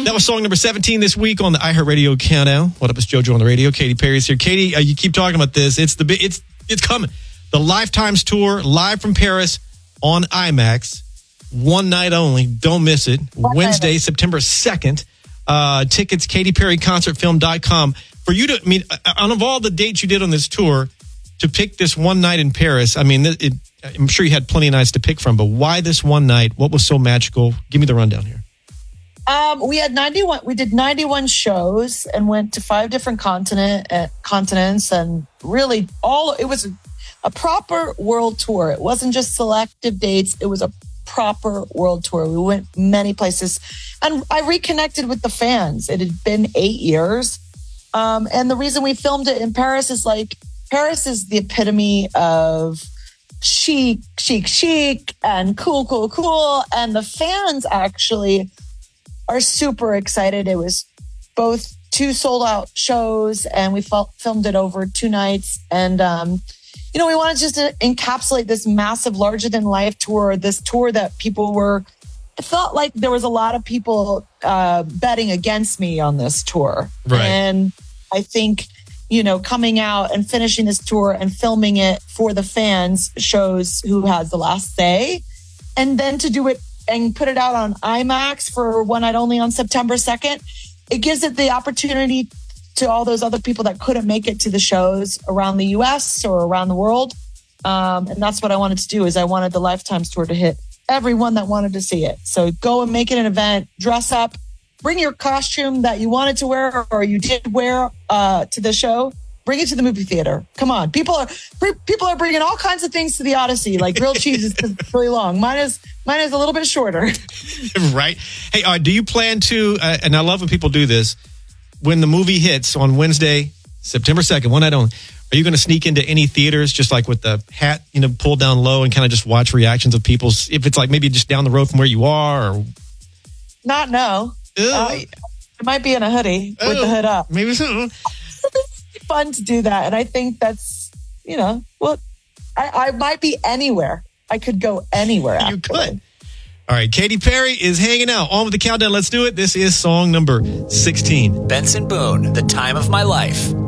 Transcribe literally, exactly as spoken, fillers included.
That was song number seventeen this week on the iHeartRadio Countdown. What up, it's JoJo on the radio. Katy Perry's here. Katy, uh, you keep talking about this. It's the bi- it's it's coming. The Lifetimes Tour, live from Paris on IMAX. One night only. Don't miss it. One Wednesday, September second. Uh, tickets, katy perry concert film dot com. For you to, I mean, out of all the dates you did on this tour, to pick this one night in Paris, I mean, it, it, I'm sure you had plenty of nights to pick from, but why this one night? What was so magical? Give me the rundown here. Um, we had ninety-one. We did ninety-one shows and went to five different continent uh, continents, and really all. It was a, a proper world tour. It wasn't just selective dates. It was a proper world tour. We went many places, and I reconnected with the fans. It had been eight years, um, and the reason we filmed it in Paris is like Paris is the epitome of chic, chic, chic, and cool, cool, cool, and the fans actually are super excited. It was both two sold out shows, and we felt, filmed it over two nights. And, um, you know, we wanted just to encapsulate this massive, larger than life tour, this tour that people were, it felt like there was a lot of people uh, betting against me on this tour. Right. And I think, you know, coming out and finishing this tour and filming it for the fans shows who has the last say. And then to do it and put it out on IMAX for one night only on September second, it gives it the opportunity to all those other people that couldn't make it to the shows around the U S or around the world. Um, and that's what I wanted to do, is I wanted the Lifetimes Tour to hit everyone that wanted to see it. So go and make it an event, dress up, bring your costume that you wanted to wear or you did wear uh, to the show. Bring it to the movie theater. Come on. People are people are bringing all kinds of things to the Odyssey, like grilled cheese is really long. Mine is mine is a little bit shorter. Right. Hey, uh, do you plan to, uh, and I love when people do this, when the movie hits on Wednesday, September second, one night only, are you going to sneak into any theaters just like with the hat, you know, pulled down low and kind of just watch reactions of people? If it's like maybe just down the road from where you are? Or... Not no. Uh, it might be in a hoodie with Ew. the hood up. Maybe so. Fun to do that, and I think that's, you know, well, I, I might be anywhere. I could go anywhere. You could. All right, Katy Perry is hanging out on with the countdown. Let's do it. This is song number sixteen. Benson Boone, The Time of My Life.